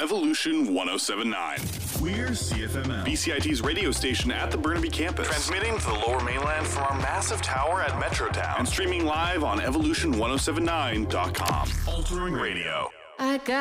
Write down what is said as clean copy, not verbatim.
Evolution 1079. We're CFML, BCIT's radio station at the Burnaby campus. Transmitting to the Lower Mainland from our massive tower at Metrotown. And streaming live on evolution1079.com. altering radio. I got